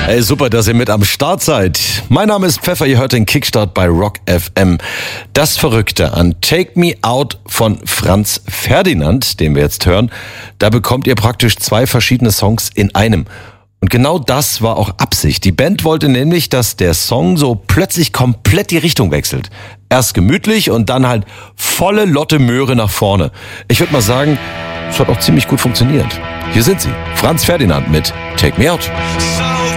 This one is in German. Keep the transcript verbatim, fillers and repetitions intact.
Hey, super, dass ihr mit am Start seid. Mein Name ist Pfeffer, ihr hört den Kickstart bei Rock F M. Das Verrückte an Take Me Out von Franz Ferdinand, den wir jetzt hören, da bekommt ihr praktisch zwei verschiedene Songs in einem. Und genau das war auch Absicht. Die Band wollte nämlich, dass der Song so plötzlich komplett die Richtung wechselt. Erst gemütlich und dann halt volle Lotte Möhre nach vorne. Ich würde mal sagen, es hat auch ziemlich gut funktioniert. Hier sind sie, Franz Ferdinand mit Take Me Out.